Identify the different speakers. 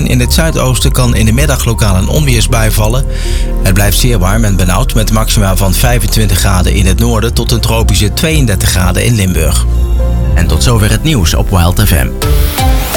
Speaker 1: Alleen in het zuidoosten kan in de middag lokaal een onweersbui vallen. Het blijft zeer warm en benauwd met maxima van 25 graden in het noorden tot een tropische 32 graden in Limburg. En tot zover het nieuws op Wild FM.